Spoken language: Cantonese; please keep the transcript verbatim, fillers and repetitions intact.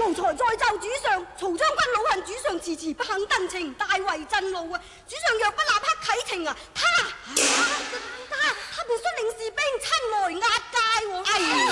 奴才再奏主上，曹將軍老恨主上遲遲不肯登程，大為震怒啊！主上若不立刻啟程啊，他